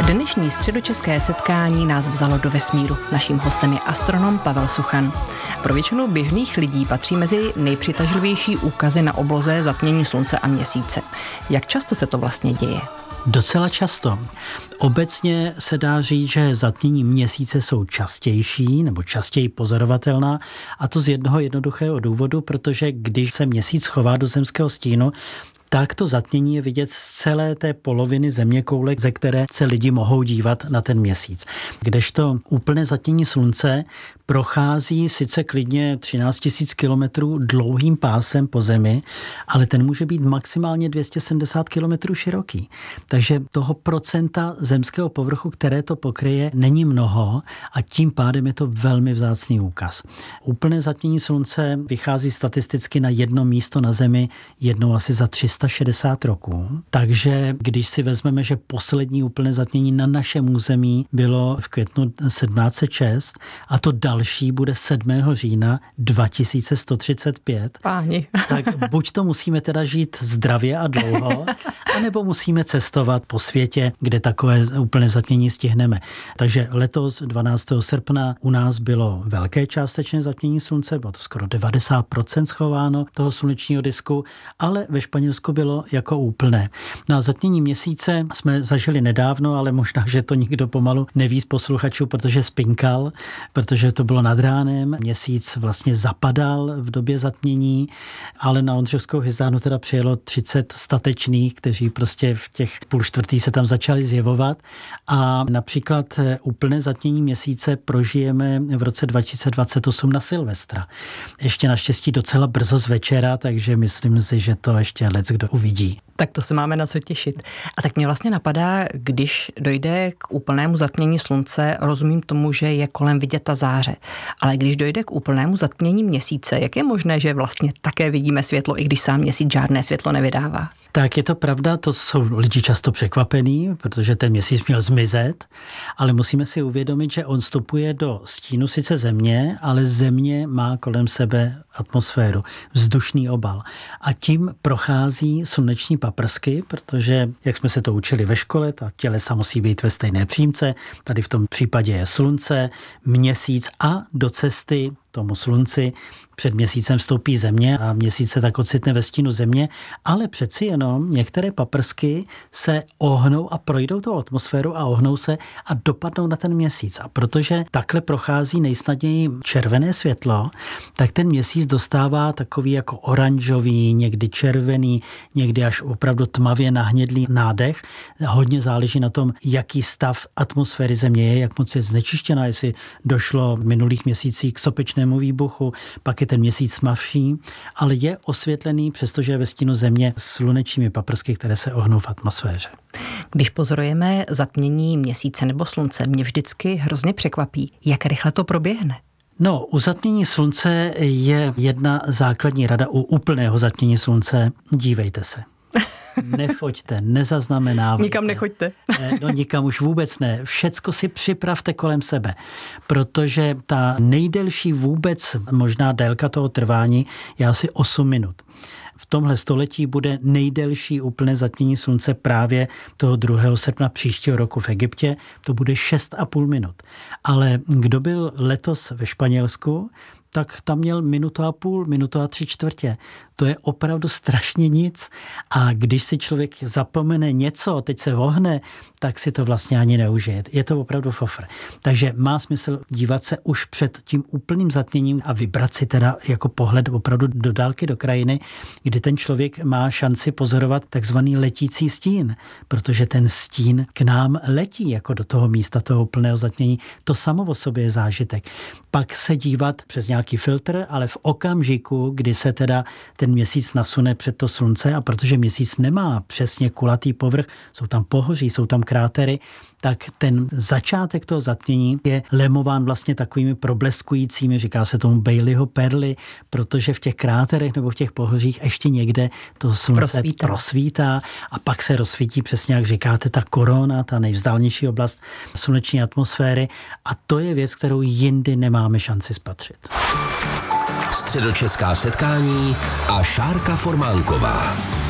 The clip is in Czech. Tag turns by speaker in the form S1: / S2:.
S1: Dnešní středočeské setkání nás vzalo do vesmíru. Naším hostem je astronom Pavel Suchan. Pro většinu běžných lidí patří mezi nejpřitažlivější úkazy na obloze zatmění slunce a měsíce. Jak často se to vlastně děje?
S2: Docela často. Obecně se dá říct, že zatmění měsíce jsou častější nebo častěji pozorovatelná, a to z jednoho jednoduchého důvodu, protože když se měsíc chová do zemského stínu, tak to zatmění je vidět z celé té poloviny zeměkoule, ze které se lidi mohou dívat na ten měsíc. Kdežto úplné zatmění slunce prochází sice klidně 13 000 kilometrů dlouhým pásem po zemi, ale ten může být maximálně 270 kilometrů široký. Takže toho procenta zemského povrchu, které to pokryje, není mnoho a tím pádem je to velmi vzácný úkaz. Úplné zatmění slunce vychází statisticky na jedno místo na zemi jednou asi za 360 roků. Takže když si vezmeme, že poslední úplné zatmění na našem území bylo v květnu 1706 a to další bude 7. října 2135.
S1: Páni.
S2: Tak buď to musíme teda žít zdravě a dlouho, anebo musíme cestovat po světě, kde takové úplné zatmění stihneme. Takže letos 12. srpna u nás bylo velké částečné zatmění slunce, bylo to skoro 90% schováno toho slunečního disku, ale ve Španělsku bylo jako úplné. Na zatmění měsíce jsme zažili nedávno, ale možná, že to nikdo pomalu neví z posluchačů, protože spinkal, protože to bylo nad ránem, měsíc vlastně zapadal v době zatmění, ale na Ondřovskou hvězdánu teda přijelo 30 statečných, kteří prostě v těch 3:30 se tam začali zjevovat a například úplné zatmění měsíce prožijeme v roce 2028 na Silvestra. Ještě naštěstí docela brzo z večera, takže myslím si, že to ještě leckdo uvidí.
S1: Tak to se máme na co těšit. A tak mě vlastně napadá, když dojde k úplnému zatmění slunce, rozumím tomu, že je kolem vidět ta záře. Ale když dojde k úplnému zatmění měsíce, jak je možné, že vlastně také vidíme světlo, i když sám měsíc žádné světlo nevydává?
S2: Tak je to pravda, to jsou lidi často překvapení, protože ten měsíc měl zmizet, ale musíme si uvědomit, že on vstupuje do stínu sice země, ale země má kolem sebe atmosféru, vzdušný obal. A tím prochází sluneční paprsky, protože, jak jsme se to učili ve škole, ta tělesa musí být ve stejné přímce, tady v tom případě je slunce, měsíc a do cesty tomu slunci před měsícem vstoupí země a měsíc se tak ocitne ve stínu země, ale přeci jenom některé paprsky se ohnou a projdou tou atmosféru a ohnou se a dopadnou na ten měsíc. A protože takhle prochází nejsnadněji červené světlo, tak ten měsíc dostává takový jako oranžový, někdy červený, někdy až opravdu tmavě nahnědlý nádech. Hodně záleží na tom, jaký stav atmosféry země je, jak moc je znečištěná, jestli došlo v minulých měsících k sopečnému výbuchu, pak je ten měsíc tmavší, ale je osvětlený, přestože je ve stínu země s slunečními paprsky, které se ohnou v atmosféře.
S1: Když pozorujeme zatmění měsíce nebo slunce, mě vždycky hrozně překvapí, jak rychle to proběhne.
S2: No, u zatmění slunce je jedna základní rada u úplného zatmění slunce. Dívejte se. Nefoťte, nezaznamenávejte.
S1: Nikam nechoďte.
S2: No nikam už vůbec ne. Všecko si připravte kolem sebe, protože ta nejdelší vůbec možná délka toho trvání je asi 8 minut. V tomhle století bude nejdelší úplné zatmění slunce právě toho 2. srpna příštího roku v Egyptě. To bude 6,5 minut. Ale kdo byl letos ve Španělsku, tak tam měl 1,5 minuty, 1,75 minuty. To je opravdu strašně nic. A když si člověk zapomene něco, teď se ohne, tak si to vlastně ani neužije. Je to opravdu fofr. Takže má smysl dívat se už před tím úplným zatměním a vybrat si teda jako pohled opravdu do dálky, do krajiny, kdy ten člověk má šanci pozorovat takzvaný letící stín, protože ten stín k nám letí jako do toho místa toho úplného zatmění. To samo o sobě je zážitek. Pak se dívat přes nějaký filtr, ale v okamžiku, kdy se teda ten měsíc nasune před to slunce a protože měsíc nemá přesně kulatý povrch, jsou tam pohoří, jsou tam krátery, tak ten začátek toho zatmění je lemován vlastně takovými probleskujícími, říká se tomu Baileyho perly, protože v těch kráterech nebo v těch pohořích ještě někde to slunce prosvítá a pak se rozsvítí přesně, jak říkáte, ta korona, ta nejvzdálnější oblast sluneční atmosféry a to je věc, kterou jindy nemáme šanci spatřit.
S3: Středočeská setkání a Šárka Formánková.